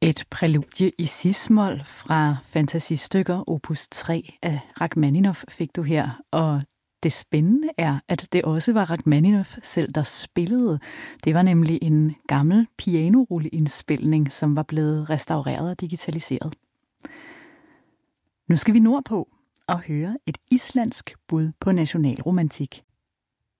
Et præludie i cis-mol fra Fantasistykker opus 3 af Rachmaninoff fik du her, og det spændende er, at det også var Rachmaninoff selv, der spillede. Det var nemlig en gammel pianorulle-indspilning, som var blevet restaureret og digitaliseret. Nu skal vi nordpå og høre et islandsk bud på nationalromantik.